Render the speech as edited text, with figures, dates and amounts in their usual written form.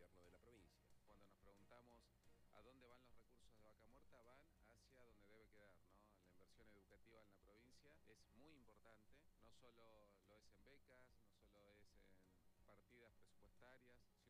gobierno de la provincia. Cuando nos preguntamos a dónde van los recursos de Vaca Muerta, van hacia donde debe quedar, ¿no? La inversión educativa en la provincia es muy importante, no solo lo es en becas, no solo es en partidas presupuestarias,